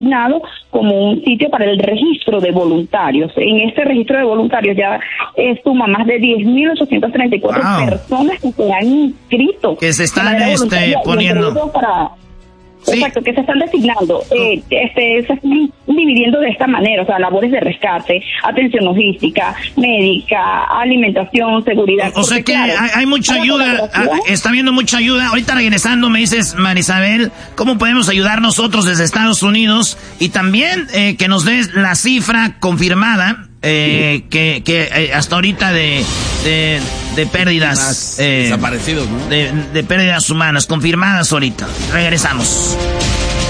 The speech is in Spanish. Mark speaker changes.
Speaker 1: designado como un sitio para el registro de voluntarios. En este registro de voluntarios ya suma más de 10.834 personas que se han inscrito.
Speaker 2: Que se están poniendo...
Speaker 1: Sí. Exacto, que se están designando, se están dividiendo de esta manera, o sea, labores de rescate, atención logística, médica, alimentación, seguridad.
Speaker 2: O sea que hay mucha ayuda, está habiendo mucha ayuda. Ahorita regresando me dices, Marisabel, ¿cómo podemos ayudar nosotros desde Estados Unidos? Y también que nos des la cifra confirmada, que hasta ahorita de pérdidas
Speaker 3: desaparecidos, ¿no?
Speaker 2: de pérdidas humanas confirmadas ahorita. Regresamos.